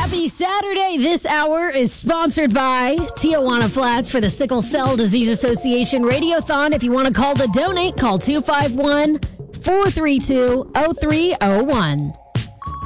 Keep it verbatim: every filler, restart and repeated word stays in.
Happy Saturday. This hour is sponsored by Tijuana Flats for the Sickle Cell Disease Association Radiothon. If you want to call to donate, call two five one, four three two, oh three oh one.